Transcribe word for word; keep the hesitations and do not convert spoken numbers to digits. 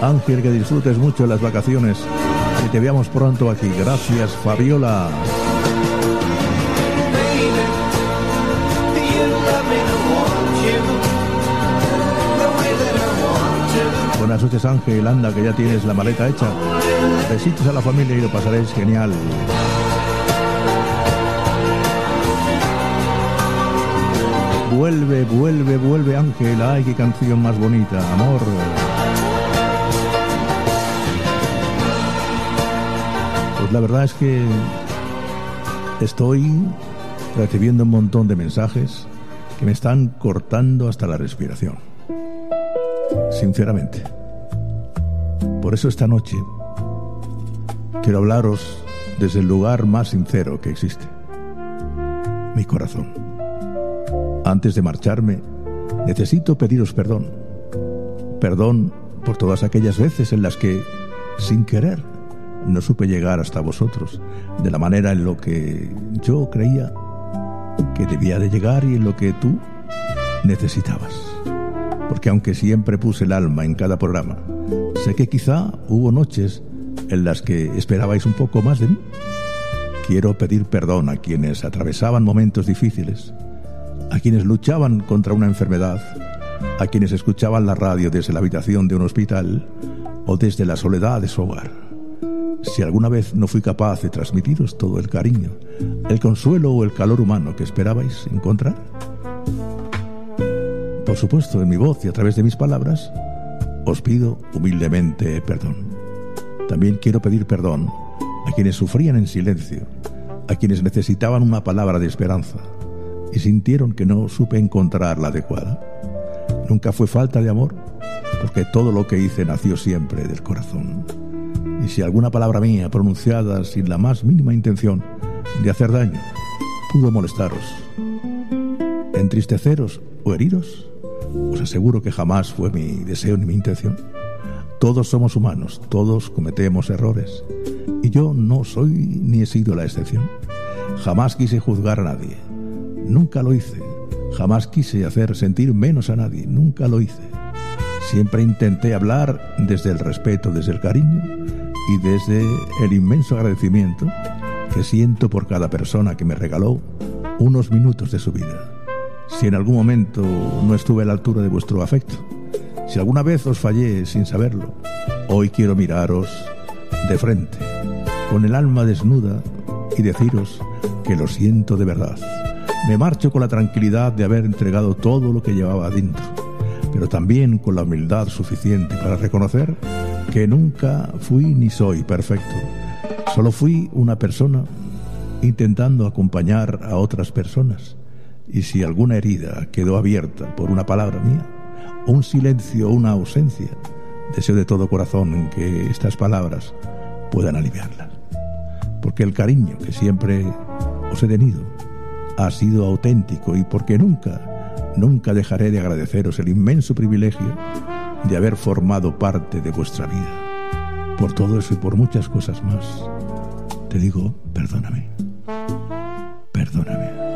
Ángel, que disfrutes mucho las vacaciones. Que te veamos pronto aquí. Gracias, Fabiola. Buenas noches, Ángel. Anda, que ya tienes la maleta hecha. Besitos a la familia y lo pasaréis genial. Vuelve, vuelve, vuelve, Ángel. Ay, qué canción más bonita, amor. Pues la verdad es que estoy recibiendo un montón de mensajes que me están cortando hasta la respiración. Sinceramente. Por eso esta noche quiero hablaros desde el lugar más sincero que existe, mi corazón. Antes de marcharme, necesito pediros perdón. Perdón por todas aquellas veces en las que, sin querer, no supe llegar hasta vosotros de la manera en lo que yo creía que debía de llegar y en lo que tú necesitabas. Porque aunque siempre puse el alma en cada programa, sé que quizá hubo noches en las que esperabais un poco más de mí. Quiero pedir perdón a quienes atravesaban momentos difíciles, a quienes luchaban contra una enfermedad, a quienes escuchaban la radio desde la habitación de un hospital o desde la soledad de su hogar. Si alguna vez no fui capaz de transmitiros todo el cariño, el consuelo o el calor humano que esperabais encontrar, por supuesto, en mi voz y a través de mis palabras, os pido humildemente perdón. También quiero pedir perdón a quienes sufrían en silencio, a quienes necesitaban una palabra de esperanza y sintieron que no supe encontrar la adecuada. Nunca fue falta de amor, porque todo lo que hice nació siempre del corazón. Y si alguna palabra mía pronunciada sin la más mínima intención de hacer daño pudo molestaros, entristeceros o heriros, os aseguro que jamás fue mi deseo ni mi intención. Todos somos humanos, todos cometemos errores, y yo no soy ni he sido la excepción. Jamás quise juzgar a nadie, nunca lo hice. Jamás quise hacer sentir menos a nadie, nunca lo hice. Siempre intenté hablar desde el respeto, desde el cariño y desde el inmenso agradecimiento que siento por cada persona que me regaló unos minutos de su vida. Si en algún momento no estuve a la altura de vuestro afecto, si alguna vez os fallé sin saberlo, hoy quiero miraros de frente, con el alma desnuda, y deciros que lo siento de verdad. Me marcho con la tranquilidad de haber entregado todo lo que llevaba adentro, pero también con la humildad suficiente para reconocer que nunca fui ni soy perfecto. Solo fui una persona intentando acompañar a otras personas. Y si alguna herida quedó abierta por una palabra mía, un silencio o una ausencia, deseo de todo corazón que estas palabras puedan aliviarlas. Porque el cariño que siempre os he tenido ha sido auténtico, y porque nunca, nunca dejaré de agradeceros el inmenso privilegio de haber formado parte de vuestra vida. Por todo eso y por muchas cosas más, te digo, perdóname. Perdóname.